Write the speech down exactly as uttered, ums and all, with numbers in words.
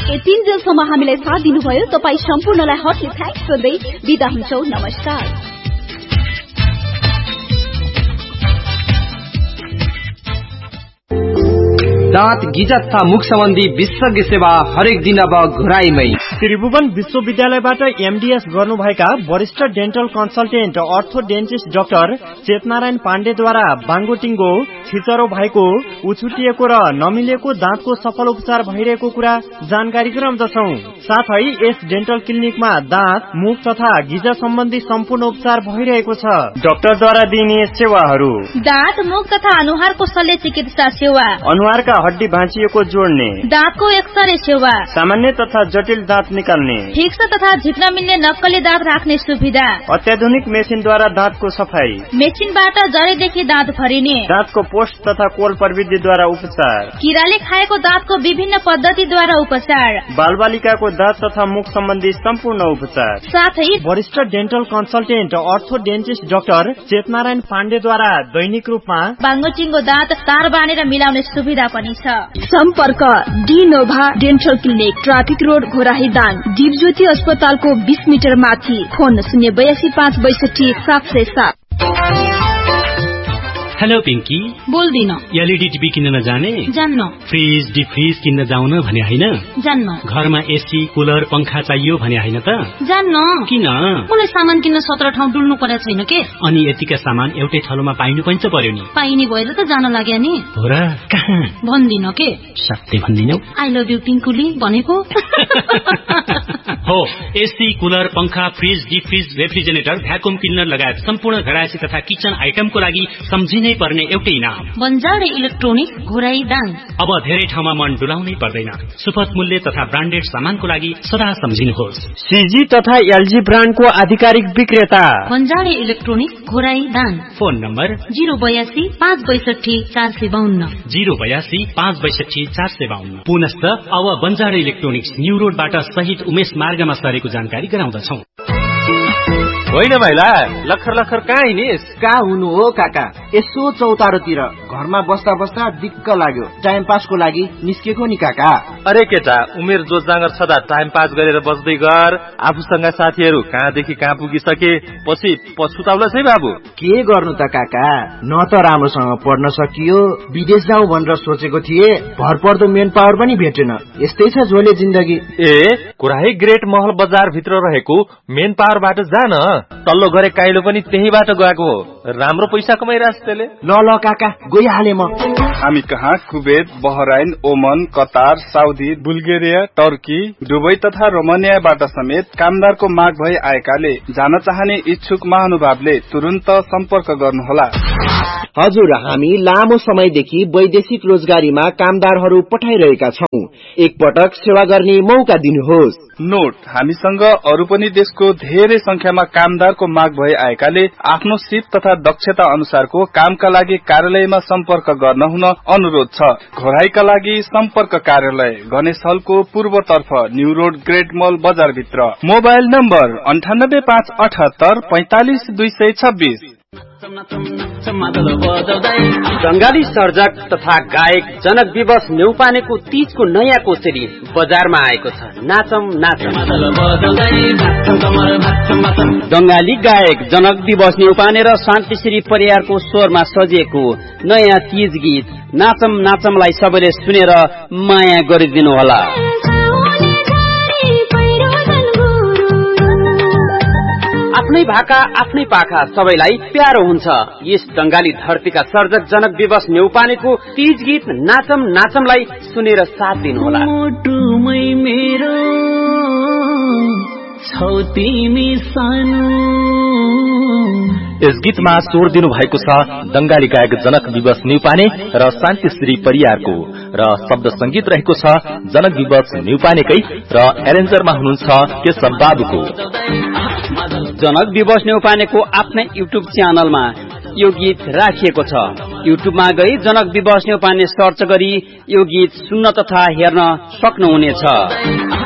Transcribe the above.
यतिन्जेलसम्म हामीलाई साथ दिनुभयो तपाईँ सम्पूर्णलाई हर्टली थ्याङ्क्स गर्दै बिदा हुन्छौ। नमस्कार। दाँत गिजा तथा मुख सम्बन्धी विशेषज्ञ सेवा हरेक दिन अब घोराईमै। त्रिभुवन विश्वविद्यालयबाट एमडीएस गर्नुभएका वरिष्ठ डेन्टल कन्सल्टेन्ट अर्थोडेन्टिस्ट डाक्टर चेतनारायण पाण्डेद्वारा बाङ्गोटिङ्गो छिचरो भएको उछुटिएको र नमिलेको दाँतको सफल उपचार भइरहेको कुरा जानकारी गराउँदछौ। साथै यस डेन्टल क्लिनिकमा दाँत मुख तथा गिजा सम्बन्धी सम्पूर्ण उपचार भइरहेको छ। डाक्टरद्वारा दिइने सेवाहरू: दाँत मुख तथा अनुहारको शल्य चिकित्सा सेवा, अनुहारका हड्डी भाँचिएको जोड्ने, दाँतको एक्सरे सेवा, सामान्य तथा जटिल दाँत निकाल्ने, फिक्स तथा झिक्न मिल्ने नक्कली दाँत राख्ने सुविधा, अत्याधुनिक मेसिनद्वारा दाँतको सफाई, मेसिनबाट जडेदेखि दाँत भरिने, दाँतको पोस्ट तथा कोल प्रविधिद्वारा उपचार, किराले खाएको दाँतको विभिन्न पद्धतिद्वारा उपचार, बालबालिकाको दाँत तथा मुख सम्बन्धी सम्पूर्ण उपचार, साथै वरिष्ठ डेन्टल कन्सल्टेन्ट अर्थोडेन्टिस्ट डाक्टर चेतनारायण पाण्डेद्वारा दैनिक रूपमा बाङ्गोटिङ्गो दाँत तार बाँधेर मिलाउने सुविधा पनि छ। सम्पर्क डिनोभा dental clinic, traffic road, Ghorahi Dang, Deepjyoti अस्पतालको बीस मिटर माथि। फोन शून्य बयासी पाँच बैसठी सात सय सात। हेलो पिंकी, बोल्दिन। एलईडी टिभी किन्न नजाने? जान्न। फ्रिज डिफ्रिज किन्न जाउन भने होइन? जान्न। घरमा एसी कुलर पंखा चाहियो भने होइन त? जान्न। किन? मलाई सामान किन्न सत्र ठाउँ डुल्नु परेको छैन के? अनि यतिका सामान एउटै ठाउँमा पाइनु पनि त पर्यो नि। पाइने भएर त जान लाग्यो नि। हो र? कहाँ? भन्दिन के? सत्य भन्दिनौ? आई लभ यु पिंकुली भनेको। हो, एसी कुलर पंखा फ्रिज डिफ्रिज रेफ्रिजरेटर भ्याकुम क्लिनर लगायत सम्पूर्ण घरायसी तथा किचन आइटमको लागि सम्झिनै पर्ने एउटै नाम बन्जारे इलेक्ट्रोनिक्स, घोराई दाङ। अब धेरै ठाउँमा मन डुलाउनै पर्दैन। सुपथ मूल्य तथा ब्रान्डेड सामानको लागि सदा सम्झिनुहोस्। सीजी तथा एलजी ब्रान्डको आधिकारिक विक्रेता बन्जारे electronics, Ghorahi Dang. Phone number zero बयासी पाँच बैसठी चार सय बाहन्न जिरो बयासी पाँच बैसठी चार सय बाहन्न। पुनश्च अब बन्जारे इलेक्ट्रोनिक्स न्यू रोडबाट शहीद उमेश मार्गमा सरेको जानकारी गराउँदछौ। होइन भाइला, लखर लखर कहाँ हिँडिस? कहाँ हुनु हो काका, यसो चौतारोतिर घरमा बस्दा बस्दा दिक्क लाग्यो, टाइम पासको लागि निस्केको नि काका। अरे केटा, उमेर जोत जाँगर छदा टाइम पास गरेर बस्दै गर। आफूसँग साथीहरू कहाँदेखि कहाँ पुगिसके, पछि पछुताउला है बाबु। के गर्नु त काका, न त राम्रोसँग पढ्न सकियो, विदेश जाउँ भनेर सोचेको थिए, भरपर्दो मेन पावर पनि भेटेन। यस्तै छ झोले जिन्दगी। ए, कुराही ग्रेट महल बजार भित्र रहेको मेन पावरबाट जान, तल्लो गरे काइलो पनि त्यहीबाट गएको हो। राम्रो पैसा कमाइरहेछ त्यसले। ल ल काका, गइहाले म। हामी कहाँ कुवेत, बहराइन, ओमन, Qatar, Saudi, Bulgaria, Turkey, Dubai तथा रोमानियाबाट समेत कामदारको माग भई आएकाले जान चाहने इच्छुक महानुभावले तुरुन्त सम्पर्क गर्नुहोला। हजुर, हामी लामो समयदेखि वैदेशिक रोजगारीमा कामदारहरू पठाइरहेका छौं। एकपटक सेवा गर्ने मौका दिनुहोस्। नोट, हामीसँग अरू पनि देशको धेरै संख्यामा कामदारको माग भई आएकाले आफ्नो सिप तथा दक्षता अनुसारको कामका लागि कार्यालयमा सम्पर्क गर्न हुन अनुरोध छ। घोराईका लागि सम्पर्क कार्यालय गणेश हलको पूर्वतर्फ न्यू रोड ग्रेट मल बजार भित्र। मोबाइल नम्बर अन्ठानब्बे पाँच अठहत्तर पैंतालिस दुई सय छब्बीस। बंगाली सर्जक तथा गायक जनक विवश न्यौपानेको तीजको नयाँ कोसेली बजारमा आएको छ। नाचम नाचम। बंगाली गायक जनक विवश न्यौपाने र शान्तिश्री परियारको स्वरमा सजिएको नयाँ तीज गीत नाचम नाचमलाई सबैले सुनेर माया गरिदिनु होला। आफ्नै भाका आफ्नै पाखा सबैलाई प्यारो हुन्छ। यस बंगाली धरतीका सर्जक जनक विवश न्यौपानेको तीज गीत नाचम नाचमलाई सुनेर साथ दिनुहोला। यस गीतमा स्वर दिनु भएको छ बंगाली गायक जनक विवश न्यौपाने र शान्तिश्री परियारको, र शब्द संगीत रहेको छ जनक विवश न्यौपानेकै, र एरेन्जरमा हुनुहुन्छ केशव बाबुको। जनक विवश न्यौपानेको आफ्नै युट्युब च्यानलमा यो गीत राखिएको छ। युट्युबमा गई जनक विवश न्यौपाने सर्च गरी यो गीत सुन्न तथा हेर्न सक्नुहुनेछ।